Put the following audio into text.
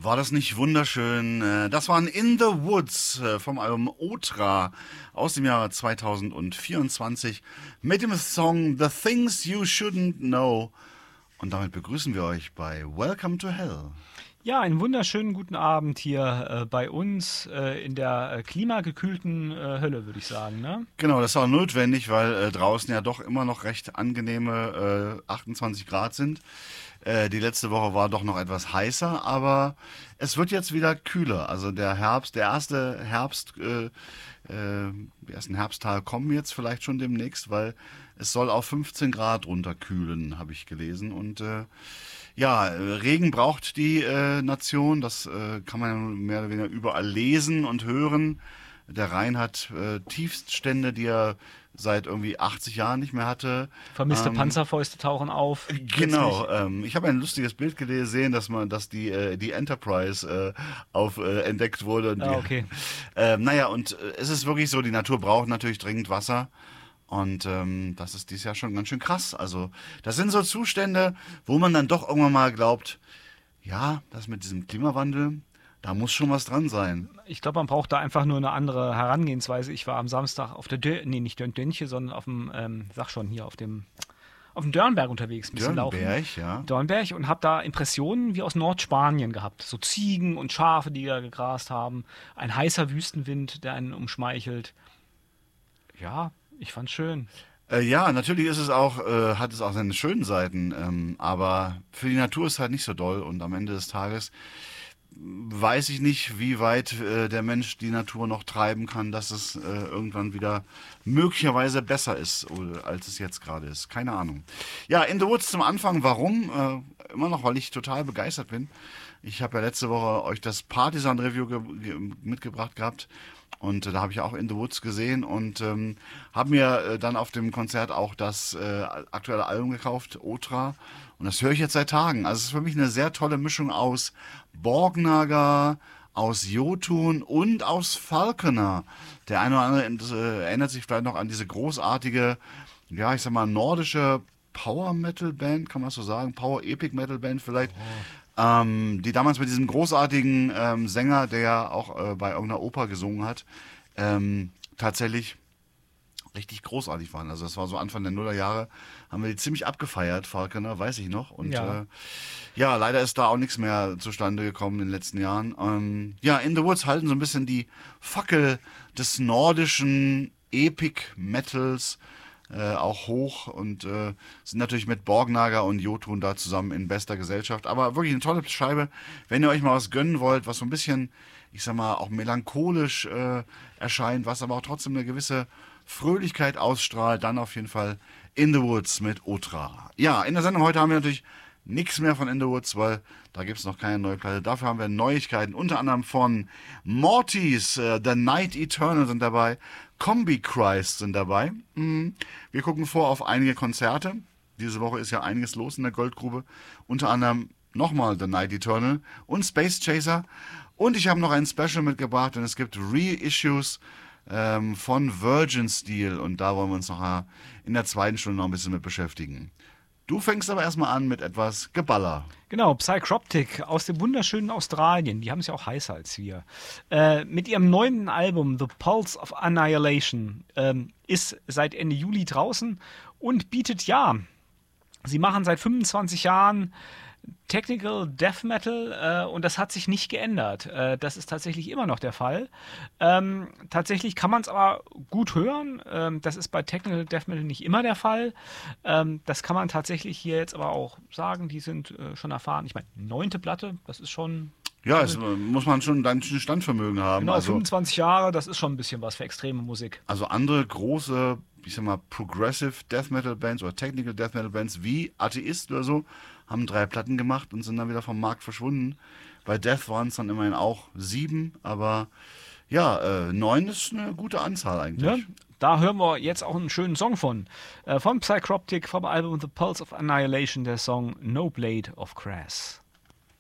War das nicht wunderschön? Das waren In the Woods vom Album Otra aus dem Jahre 2024 mit dem Song The Things You Shouldn't Know. Und damit begrüßen wir euch bei Welcome to Hell. Ja, einen wunderschönen guten Abend hier bei uns in der klimagekühlten Hölle, würde ich sagen. Ne? Genau, das ist auch notwendig, weil draußen ja doch immer noch recht angenehme 28 Grad sind. Die letzte Woche war doch noch etwas heißer, aber es wird jetzt wieder kühler. Also der erste Herbst, die ersten Herbsttage kommen jetzt vielleicht schon demnächst, weil es soll auf 15 Grad runterkühlen, habe ich gelesen. Und ja, Regen braucht die Nation, das kann man mehr oder weniger überall lesen und hören. Der Rhein hat Tiefststände, die er seit irgendwie 80 Jahren nicht mehr hatte. Vermisste Panzerfäuste tauchen auf. Genau. Ich habe ein lustiges Bild gesehen, dass die Enterprise entdeckt wurde. Und okay. Naja, und es ist wirklich so, die Natur braucht natürlich dringend Wasser. Und das ist dieses Jahr schon ganz schön krass. Also das sind so Zustände, wo man dann doch irgendwann mal glaubt, ja, das mit diesem Klimawandel, da muss schon was dran sein. Ich glaube, man braucht da einfach nur eine andere Herangehensweise. Ich war am Samstag auf der nicht Dönche, sondern auf dem, auf dem Dörnberg unterwegs. Ein bisschen Dörnberg, ja. Dörnberg und habe da Impressionen wie aus Nordspanien gehabt. So Ziegen und Schafe, die da gegrast haben. Ein heißer Wüstenwind, der einen umschmeichelt. Ja, ich fand's schön. Ja, natürlich ist es auch, hat es auch seine schönen Seiten, aber für die Natur ist es halt nicht so doll und am Ende des Tages weiß ich nicht, wie weit der Mensch die Natur noch treiben kann, dass es irgendwann wieder möglicherweise besser ist, als es jetzt gerade ist. Keine Ahnung. Ja, In the Woods zum Anfang. Warum? Immer noch, weil ich total begeistert bin. Ich habe ja letzte Woche euch das Partisan-Review mitgebracht gehabt. Und da habe ich auch In the Woods gesehen und habe mir dann auf dem Konzert auch das aktuelle Album gekauft, Otra. Und das höre ich jetzt seit Tagen. Also es ist für mich eine sehr tolle Mischung aus Borgnagar, aus Jotun und aus Falconer. Der eine oder andere erinnert sich vielleicht noch an diese großartige, ja, ich sag mal, nordische Power-Metal-Band, kann man so sagen, Power-Epic-Metal-Band vielleicht. Die damals mit diesem großartigen Sänger, der ja auch bei irgendeiner Oper gesungen hat, tatsächlich richtig großartig waren. Also das war so Anfang der Nullerjahre, haben wir die ziemlich abgefeiert, Falconer, weiß ich noch. Und ja, leider ist da auch nichts mehr zustande gekommen in den letzten Jahren. Ja, In the Woods halten so ein bisschen die Fackel des nordischen Epic-Metals auch hoch und sind natürlich mit Borgnagar und Jotun da zusammen in bester Gesellschaft. Aber wirklich eine tolle Scheibe, wenn ihr euch mal was gönnen wollt, was so ein bisschen, ich sag mal, auch melancholisch erscheint, was aber auch trotzdem eine gewisse Fröhlichkeit ausstrahlt, dann auf jeden Fall In the Woods mit Otra. Ja, in der Sendung heute haben wir natürlich nichts mehr von In the Woods, weil da gibt es noch keine neue Platte. Dafür haben wir Neuigkeiten, unter anderem von Mortys, The Night Eternal sind dabei, Combi Christ sind dabei. Wir gucken vor auf einige Konzerte. Diese Woche ist ja einiges los in der Goldgrube. Unter anderem nochmal The Night Eternal und Space Chaser. Und ich habe noch ein Special mitgebracht, denn es gibt Reissues von Virgin Steel. Und da wollen wir uns noch in der zweiten Stunde noch ein bisschen mit beschäftigen. Du fängst aber erstmal an mit etwas Geballer. Genau, Psychroptic aus dem wunderschönen Australien. Die haben es ja auch heißer als wir. Mit ihrem neuen Album The Pulse of Annihilation ist seit Ende Juli draußen und bietet, ja, sie machen seit 25 Jahren Technical Death Metal und das hat sich nicht geändert. Das ist tatsächlich immer noch der Fall. Tatsächlich kann man es aber gut hören. Das ist bei Technical Death Metal nicht immer der Fall. Das kann man tatsächlich hier jetzt aber auch sagen. Die sind schon erfahren. Ich meine, 9. Platte, das ist schon... Ja, es muss man schon ein Standvermögen haben. Genau, also 25 Jahre, das ist schon ein bisschen was für extreme Musik. Also andere große, ich sag mal, Progressive Death Metal Bands oder Technical Death Metal Bands wie Atheist oder so, haben 3 Platten gemacht und sind dann wieder vom Markt verschwunden. Bei Death waren es dann immerhin auch 7, aber ja, 9 ist eine gute Anzahl eigentlich. Ja, da hören wir jetzt auch einen schönen Song von Psychroptic vom Album The Pulse of Annihilation, der Song No Blade of Grass.